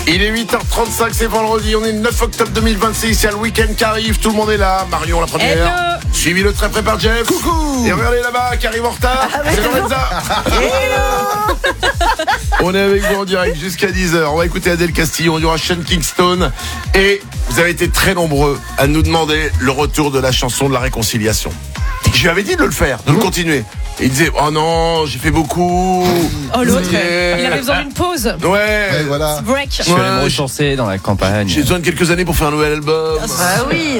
Il est 8h35, c'est vendredi, on est le 9 octobre 2026, il y a le week-end qui arrive, tout le monde est là. Marion la première, Hello. suivi le très près par Jeff. Coucou. Et regardez là-bas qui arrive en retard, c'est Lorenza. On est avec vous en direct jusqu'à 10h, on va écouter Adèle Castillo, il y aura Sean Kingston. Et vous avez été très nombreux à nous demander le retour de la chanson de la réconciliation. Je lui avais dit de le faire, de le continuer. Et il disait, oh non, j'ai fait beaucoup. Oh l'autre, Yeah. il avait besoin d'une pause. Ouais, voilà. Break. Je suis allé me rechancer dans la campagne. J'ai besoin de quelques années pour faire un nouvel album. Ah oui.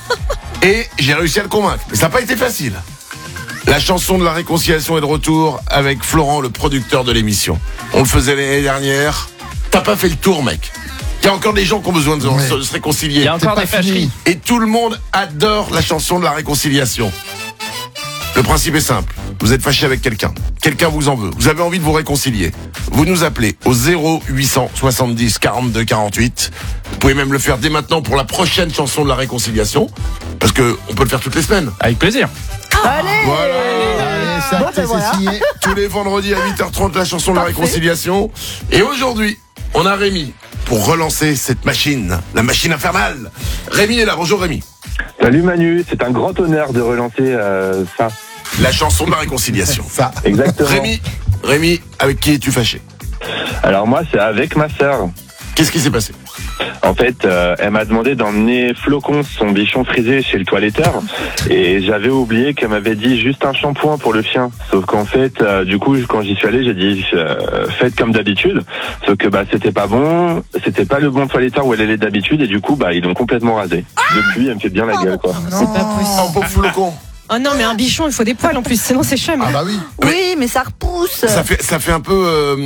Et j'ai réussi à le convaincre. Mais ça n'a pas été facile. La chanson de la réconciliation est de retour avec Florent, le producteur de l'émission. On le faisait l'année dernière. T'as pas fait le tour, mec. Il y a encore des gens qui ont besoin de se réconcilier. Il y a encore des fâcheries. Et tout le monde adore la chanson de la réconciliation. Le principe est simple. Vous êtes fâché avec quelqu'un. Quelqu'un vous en veut. Vous avez envie de vous réconcilier. Vous nous appelez au 0870 42 48. Vous pouvez même le faire dès maintenant pour la prochaine chanson de la réconciliation. Parce que on peut le faire toutes les semaines. Avec plaisir. Allez. Voilà. Allez, c'est acté, voilà. c'est signé. Tous les vendredis à 8h30, la chanson de la réconciliation. Et aujourd'hui, on a Rémi pour relancer cette machine. La machine infernale. Rémi est là. Bonjour Rémi. Salut Manu, c'est un grand honneur de relancer ça. La chanson de la réconciliation. Ça. Exactement. Rémi, avec qui es-tu fâché? Alors moi, c'est avec ma sœur. Qu'est-ce qui s'est passé? En fait, elle m'a demandé d'emmener Flocon, son bichon frisé, chez le toiletteur. Et j'avais oublié qu'elle m'avait dit juste un shampoing pour le chien. Sauf qu'en fait, du coup, quand j'y suis allé, j'ai dit faites comme d'habitude. Sauf que c'était pas bon, c'était pas le bon toiletteur où elle allait d'habitude. Et du coup, ils l'ont complètement rasé. Depuis, elle me fait bien la gueule, quoi. C'est pas Oh, possible. pauvre Flocon. Oh non, mais un bichon, il faut des poils en plus, sinon c'est chum. Ah bah oui. Oui, mais ça repousse. Ça fait un peu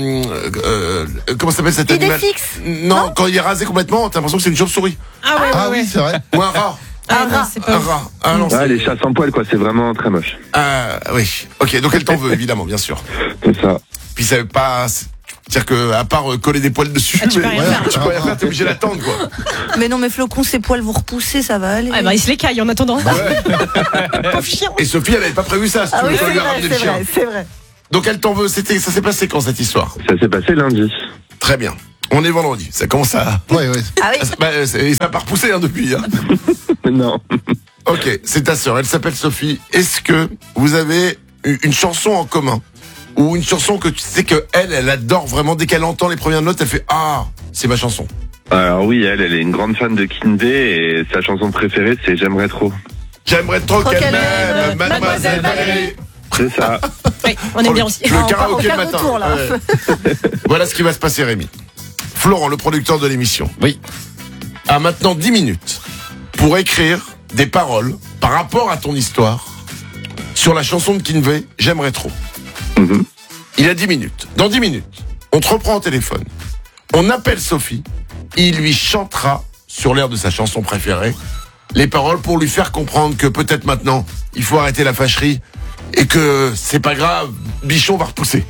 comment ça s'appelle cet Idée animal? fixe. Non, quand il est rasé complètement, t'as l'impression que c'est une chauve-souris. Ah ouais, Ah ouais, oui, c'est vrai. Ou un rat. Ah non, rat. c'est Un pas rat. Ah non, Ouais, c'est... les chats sans poils, quoi. C'est vraiment très moche. Ah oui. Ok, donc elle t'en veut, évidemment, bien sûr. C'est ça. Puis ça veut pas... C'est-à-dire que à part coller des poils dessus, Ah, tu peux rien faire. tu peux rien faire, t'es obligé d'attendre, quoi. Mais non, mais Flocon, ses poils vont repousser, ça va aller. Ah bah il se les caille en attendant. Pauvre chien. Et Sophie, elle avait pas prévu ça, si Ah tu veux oui, pas c'est lui vrai, ramener le c'est chien. vrai, c'est vrai. Donc elle t'en veut, ça s'est passé quand cette histoire? Ça s'est passé lundi. Très bien. On est vendredi, ça commence à... Ouais, ouais. Ah oui. Ça n'a pas repoussé depuis. Hein. Non. Ok, c'est ta sœur, elle s'appelle Sophie. Est-ce que vous avez une chanson en commun? Ou une chanson que tu sais que elle adore vraiment, dès qu'elle entend les premières notes, elle fait « Ah, c'est ma chanson ». Alors oui, elle est une grande fan de Kinvey et sa chanson préférée, c'est J'aimerais trop. J'aimerais trop Trop qu'elle qu'elle m'aime, m'aime, Mademoiselle Valérie. C'est ça. Oui, on aime bien aussi. Le Ah, on part karaoké au le quart matin. retour, là. Ouais. Voilà ce qui va se passer, Rémi. Florent, le producteur de l'émission, Oui. a maintenant 10 minutes pour écrire des paroles par rapport à ton histoire sur la chanson de Kinvey, J'aimerais trop. Mhm. Il a 10 minutes. Dans 10 minutes, on te reprend au téléphone. On appelle Sophie. Il lui chantera sur l'air de sa chanson préférée les paroles pour lui faire comprendre que peut-être maintenant, il faut arrêter la fâcherie et que c'est pas grave, Bichon va repousser.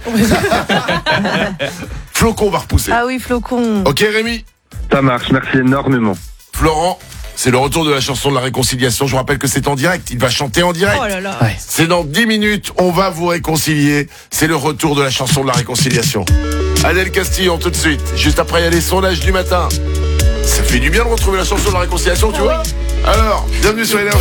Flocon va repousser. Ah oui, Flocon. Ok Rémi? Ça marche, merci énormément. Florent, c'est le retour de la chanson de la réconciliation. Je vous rappelle que c'est en direct. Il va chanter en direct. Oh là là. Ouais. C'est dans 10 minutes, on va vous réconcilier. C'est le retour de la chanson de la réconciliation. Adèle Castillo, tout de suite. Juste après, il y a les sondages du matin. Ça fait du bien de retrouver la chanson de la réconciliation, tu vois? Alors, bienvenue sur Énergie.